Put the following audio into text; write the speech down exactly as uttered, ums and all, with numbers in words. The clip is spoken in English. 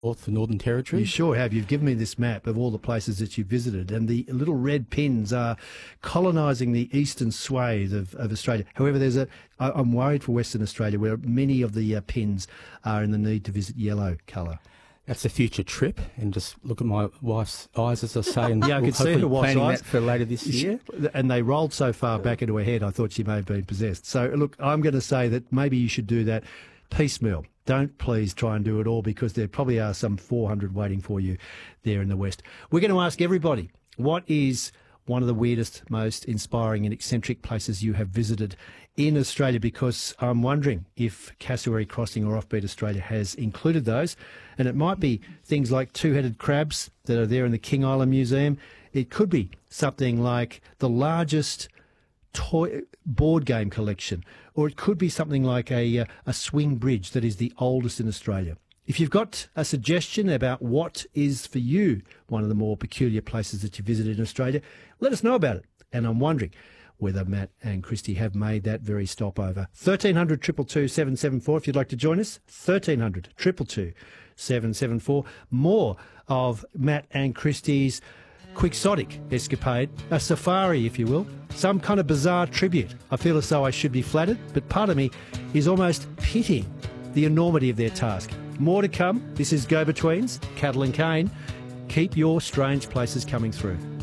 North for Northern Territory. You sure have. You've given me this map of all the places that you've visited, and the little red pins are colonising the eastern swathe of, of Australia. However, there's a. I, I'm worried for Western Australia, where many of the uh, pins are in the need to visit yellow colour. That's a future trip, and just look at my wife's eyes, as I say, and yeah, I we'll could see her wife's planning eyes that for later this year. And they rolled so far back into her head, I thought she may have been possessed. So, look, I'm going to say that maybe you should do that piecemeal. Don't please try and do it all, because there probably are some four hundred waiting for you there in the West. We're going to ask everybody, what is one of the weirdest, most inspiring and eccentric places you have visited in Australia? Because I'm wondering if Cassowary Crossing or Offbeat Australia has included those. And it might be things like two-headed crabs that are there in the King Island Museum. It could be something like the largest toy board game collection, or it could be something like a, uh, a swing bridge that is the oldest in Australia. If you've got a suggestion about what is for you one of the more peculiar places that you visited in Australia, let us know about it. And I'm wondering whether Matt and Christy have made that very stopover. thirteen hundred, two two two, seven seven four if you'd like to join us. thirteen hundred, two two two, seven seven four. More of Matt and Christy's quixotic escapade, a safari, if you will, some kind of bizarre tribute. I feel as though I should be flattered, but part of me is almost pitying the enormity of their task. More to come. This is Go-Betweens, Cattle and Cane. Keep your strange places coming through.